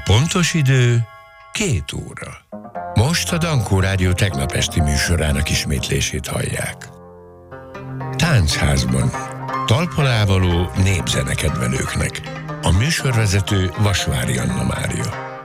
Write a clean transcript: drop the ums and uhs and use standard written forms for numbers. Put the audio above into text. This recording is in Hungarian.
Pontos idő 2 óra. Most a Dankó Rádió tegnap esti műsorának ismétlését hallják. Táncházban. Talpon ávaló népzenekedvelőknek. A műsorvezető Vasvári Anna Mária.